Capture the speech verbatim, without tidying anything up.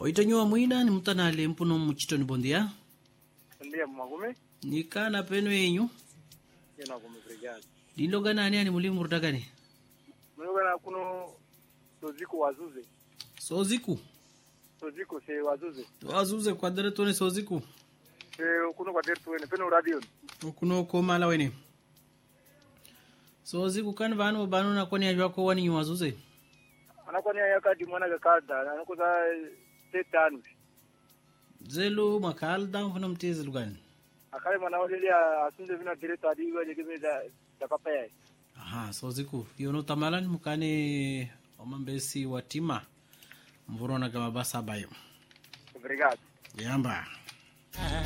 Oitonyo mwina ni mutanale mpuno muchitoni bondia. Ndiye mwagume. Nikana penu yenyu. Yena kumbrigadi. Dindo gana ni ani mulimu rutagani? Mwena kuno Soziku wazuze. Soziku. Soziku se wazuze. Wazuze kwa dere tuone Soziku. Se kuno kwa dere tuone penu radio. Kuno koma la wene. Soziku kan vanu banu na kwani ajwa ko wani wazuze. Anakwani yakadi mwana gakada anakoza tetanu. Zelu makalda mfuna mtezi lugani. Akale mwana wale asunze vina direta adiwa jekemeza takapaya. Aha, Soziku. Yono tamalan mukane omambesi watima. Mvorona kama basa bayo. Obrigado. Yamba.